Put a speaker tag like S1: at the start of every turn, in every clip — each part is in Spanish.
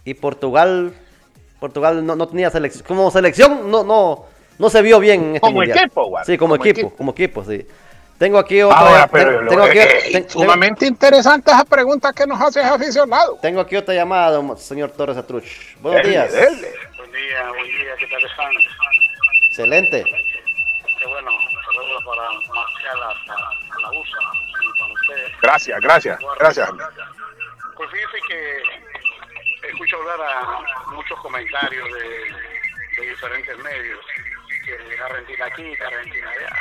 S1: y Portugal no tenía selección. Como selección no se vio bien en este
S2: como
S1: mundial.
S2: Equipo, güey.
S1: Sí, como equipo, sí. Tengo aquí otra.
S2: Ahora, sumamente interesante esa pregunta que nos haces, aficionado.
S1: Tengo aquí otra llamada, señor Torres Atruch. Buenos días.
S3: Buen día, ¿qué tal están?
S1: Excelente.
S3: Qué bueno, saludos para Marcial hasta la USA y para ustedes.
S2: Gracias.
S3: Pues fíjese que escucho hablar a muchos comentarios de diferentes medios, que Argentina aquí, que Argentina allá.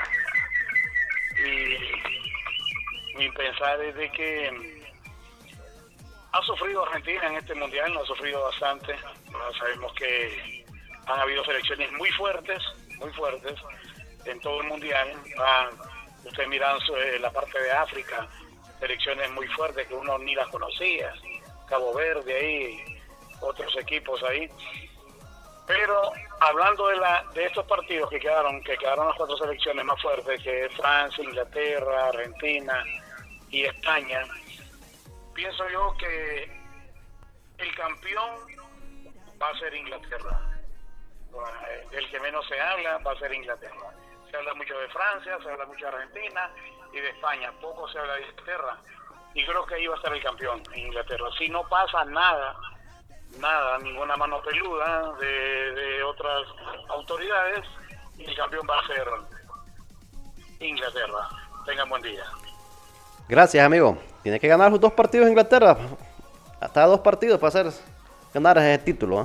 S3: Y mi pensar es de que ha sufrido Argentina en este mundial, ha sufrido bastante. Sabemos que han habido selecciones muy fuertes en todo el mundial. Ustedes miran la parte de África, selecciones muy fuertes que uno ni las conocía, Cabo Verde ahí, otros equipos ahí. Pero hablando de estos partidos que quedaron las 4 selecciones más fuertes, que es Francia, Inglaterra, Argentina y España, pienso yo que el campeón va a ser Inglaterra. Del que menos se habla va a ser Inglaterra. Se habla mucho de Francia, se habla mucho de Argentina y de España, poco se habla de Inglaterra. Y creo que ahí va a estar el campeón, Inglaterra. Si no pasa nada, ninguna mano peluda de otras autoridades, el campeón va a ser Inglaterra. Tengan buen día.
S1: Gracias, amigo. Tiene que ganar sus 2 partidos Inglaterra. Hasta 2 partidos para ganar ese título, ¿eh?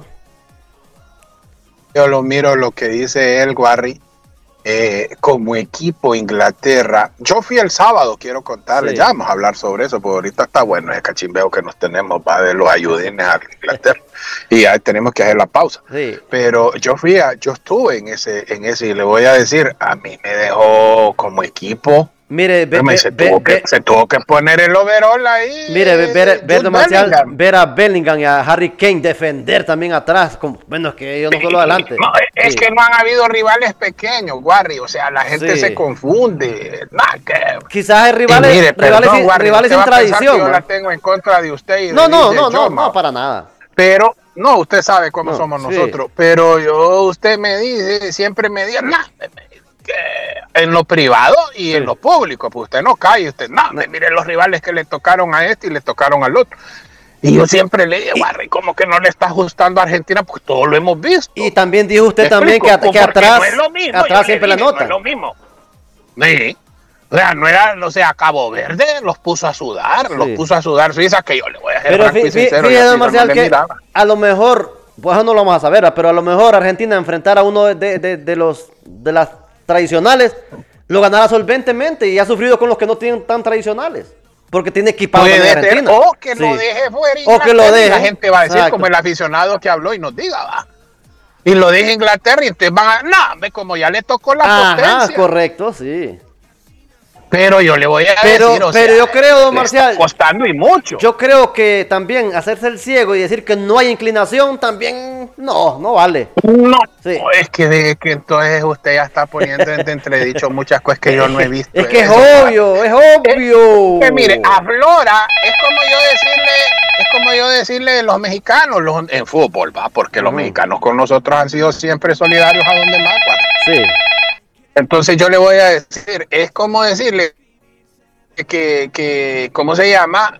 S2: Yo lo miro lo que dice él, Warry. Como equipo Inglaterra, yo fui el sábado, quiero contarles,
S1: sí.
S2: Ya vamos a hablar sobre eso, porque ahorita está bueno ese cachimbeo que nos tenemos, va de los ayudines a Inglaterra, y ya tenemos que hacer la pausa,
S1: sí.
S2: Pero yo estuve en ese, y le voy a decir, a mí me dejó como equipo.
S1: Mire,
S2: se tuvo que poner el overall ahí.
S1: Mire, ver a Bellingham y a Harry Kane defender también atrás. Bueno, es que ellos no solo adelante.
S2: No, es que no han habido rivales pequeños, Warry. O sea, la gente se confunde.
S1: Quizás hay rivales en tradición.
S2: Yo la tengo en contra de usted.
S1: No, para nada.
S2: Pero, no, usted sabe cómo somos nosotros. Pero usted me dice, siempre me dice, en lo privado y en lo público, pues usted no cae, mire los rivales que le tocaron a este y le tocaron al otro. Y yo siempre le dije, Warry, ¿cómo que no le está ajustando a Argentina? Pues todo lo hemos visto.
S1: Y también dijo usted también que atrás,
S2: no es lo mismo,
S1: atrás siempre la nota.
S2: No es lo mismo. Sí. O sea, no era, Cabo Verde los puso a sudar, Suiza, que yo le voy a hacer franco y sincero.
S1: Fíjate, Marcial, que a lo mejor, pues no lo vamos a saber, pero a lo mejor Argentina enfrentar a uno de las tradicionales, lo ganará solventemente y ha sufrido con los que no tienen tan tradicionales, porque tiene equipado de Argentina.
S2: O que lo deje fuera
S1: o que lo deje.
S2: La gente va a decir, como el aficionado que habló y nos diga, va. Y lo deje Inglaterra y entonces van a... como ya le tocó la potencia.
S1: Correcto, sí.
S2: Pero yo le voy a decir,
S1: pero yo creo, don Marcial,
S2: costando y mucho.
S1: Yo creo que también hacerse el ciego y decir que no hay inclinación también no vale.
S2: No, es que entonces usted ya está poniendo en entredicho muchas cosas que yo no he visto.
S1: Es que es obvio.
S2: Que mire, aflora, es como yo decirle los mexicanos en fútbol, va, porque los mexicanos con nosotros han sido siempre solidarios a donde más, va.
S1: Sí.
S2: Entonces yo le voy a decir, es como decirle que ¿cómo se llama?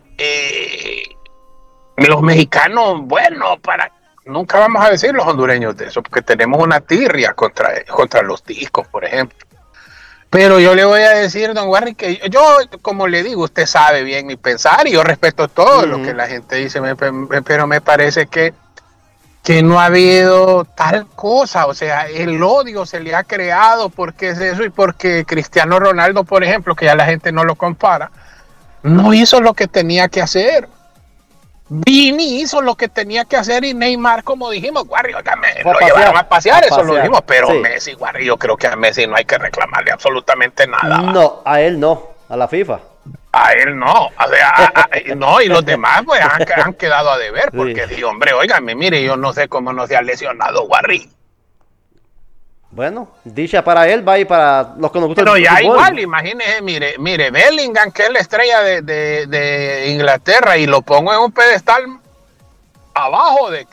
S2: Los mexicanos, nunca vamos a decir los hondureños de eso, porque tenemos una tirria contra los discos, por ejemplo. Pero yo le voy a decir, don Warry, que yo, como le digo, usted sabe bien mi pensar y yo respeto todo lo que la gente dice, pero me parece que no ha habido tal cosa, o sea, el odio se le ha creado porque es eso y porque Cristiano Ronaldo, por ejemplo, que ya la gente no lo compara, no hizo lo que tenía que hacer. Vini hizo lo que tenía que hacer y Neymar, como dijimos, Warry, lo llevaron a pasear, eso lo dijimos, pero sí. Messi, Warry, yo creo que a Messi no hay que reclamarle absolutamente nada.
S1: No, a él no, a la FIFA.
S2: A él no, o sea, no, y los demás pues han quedado a deber, porque sí. Hombre, óigame, mire, yo no sé cómo no se ha lesionado Warry.
S1: Bueno, dicha para él, va y para los que nos gustan.
S2: Pero ya fútbol. Igual, imagínese, mire, Bellingham, que es la estrella de Inglaterra, y lo pongo en un pedestal abajo de